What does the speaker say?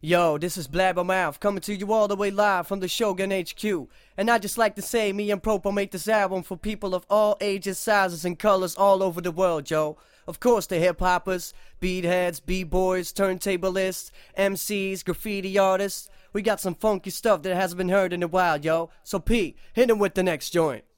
Yo, this is Blabbermouth coming to you all the way live from the Shogun HQ. And I just like to say, me and Propo make this album for people of all ages, sizes, and colors all over the world, yo. Of course, the hip-hoppers, beatheads, b-boys, turntablists, MCs, graffiti artists. We got some funky stuff that hasn't been heard in a while, yo. So P, hit him with the next joint.